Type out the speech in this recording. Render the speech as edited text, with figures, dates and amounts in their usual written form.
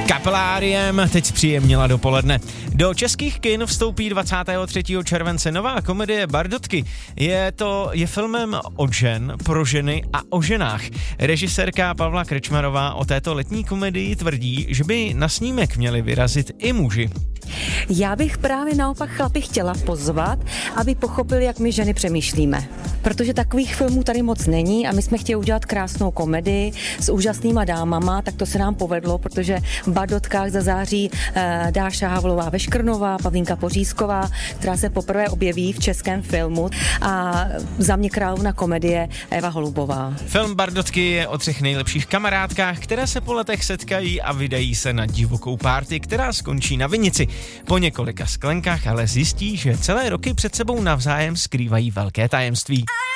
Kapeláriem teď zpříjemnila dopoledne. Do českých kin vstoupí 23. července nová komedie Bardotky. Je filmem od žen, pro ženy a o ženách. Režisérka Pavla Krečmarová o této letní komedii tvrdí, že by na snímek měli vyrazit i muži. Já bych právě naopak chlapi chtěla pozvat, aby pochopili, jak my ženy přemýšlíme. Protože takových filmů tady moc není a my jsme chtěli udělat krásnou komedii s úžasnýma dámama, tak to se nám povedlo, protože v Bardotkách zazáří Dáša Havlová Veškrnová, Pavlínka Pořízková, která se poprvé objeví v českém filmu, a za mě královna komedie Eva Holubová. Film Bardotky je o 3 nejlepších kamarádkách, které se po letech setkají a vydají se na divokou party, která skončí na vinici. Po několika sklenkách ale zjistí, že celé roky před sebou navzájem skrývají velké tajemství.